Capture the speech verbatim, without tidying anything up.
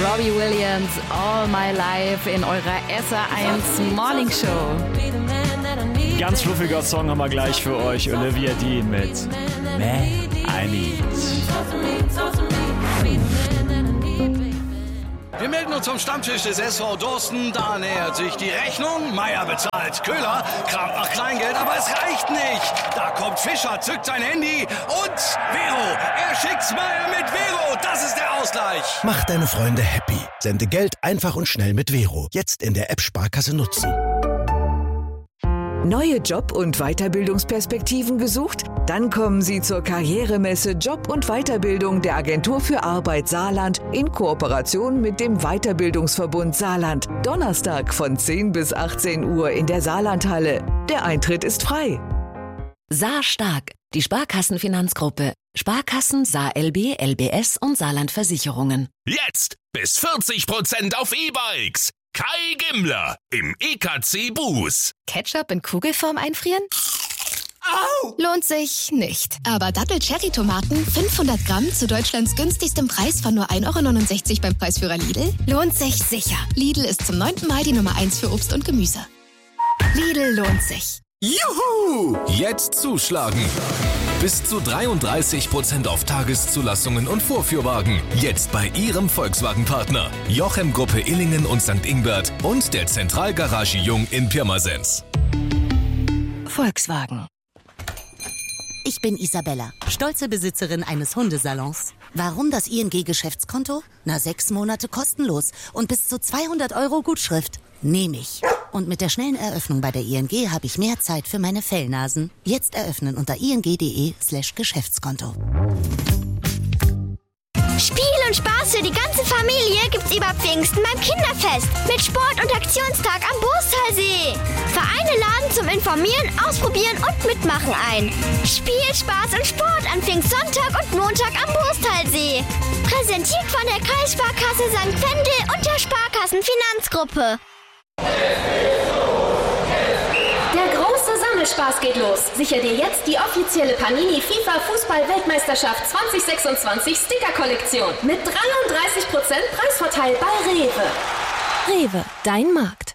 Robbie Williams, All My Life in eurer S R eins Morning Show. Ganz fluffiger Song haben wir gleich für euch. Olivia Dean mit Man I Need. Wir melden uns zum Stammtisch des S V Dorsten. Da nähert sich die Rechnung. Meier bezahlt. Köhler kramt nach Kleingeld, aber es reicht nicht. Da kommt Fischer, zückt sein Handy und Vero. Er schickt's Meier mit Vero. Das ist der Ausgleich. Mach deine Freunde happy. Sende Geld einfach und schnell mit Vero. Jetzt in der App Sparkasse nutzen. Neue Job- und Weiterbildungsperspektiven gesucht? Dann kommen Sie zur Karrieremesse Job und Weiterbildung der Agentur für Arbeit Saarland in Kooperation mit dem Weiterbildungsverbund Saarland. Donnerstag von zehn bis achtzehn Uhr in der Saarlandhalle. Der Eintritt ist frei. Saar Stark, die Sparkassenfinanzgruppe. Sparkassen, Saar L B, L B S und Saarland Versicherungen. Jetzt bis vierzig Prozent auf E-Bikes. Kai Gimmler im E K C Bus. Ketchup in Kugelform einfrieren? Au! Lohnt sich nicht. Aber Dattel-Cherry-Tomaten fünfhundert Gramm zu Deutschlands günstigstem Preis von nur ein Euro neunundsechzig beim Preisführer Lidl lohnt sich sicher. Lidl ist zum neunten Mal die Nummer eins für Obst und Gemüse. Lidl lohnt sich. Juhu! Jetzt zuschlagen. Bis zu dreiunddreißig Prozent auf Tageszulassungen und Vorführwagen. Jetzt bei Ihrem Volkswagen-Partner. Jochem Gruppe Illingen und Sankt Ingbert und der Zentralgarage Jung in Pirmasens. Volkswagen. Ich bin Isabella, stolze Besitzerin eines Hundesalons. Warum das I N G-Geschäftskonto? Na, sechs Monate kostenlos und bis zu zweihundert Euro Gutschrift. Nehme ich. Und mit der schnellen Eröffnung bei der I N G habe ich mehr Zeit für meine Fellnasen. Jetzt eröffnen unter ing.de slash Geschäftskonto. Spiel und Spaß für die ganze Familie gibt's über Pfingsten beim Kinderfest mit Sport- und Aktionstag am Boostalsee. Vereine laden zum Informieren, Ausprobieren und Mitmachen ein. Spiel, Spaß und Sport an Pfingstsonntag und Montag am Boostalsee. Präsentiert von der Kreissparkasse Sankt Wendel und der Sparkassenfinanzgruppe. Der große Sammelspaß geht los. Sicher dir jetzt die offizielle Panini FIFA Fußball-Weltmeisterschaft zwanzig sechsundzwanzig Sticker-Kollektion mit dreiunddreißig Prozent Preisvorteil bei Rewe. Rewe, dein Markt.